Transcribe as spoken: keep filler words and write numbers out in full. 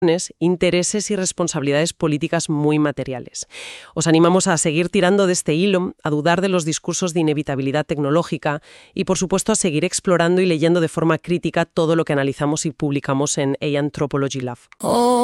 intereses y responsabilidades políticas muy materiales. Os animamos a seguir tirando de este hilo, a dudar de los discursos de inevitabilidad tecnológica y, por supuesto, a seguir explorando y leyendo de forma crítica todo lo que analizamos y publicamos en A Anthropology Lab.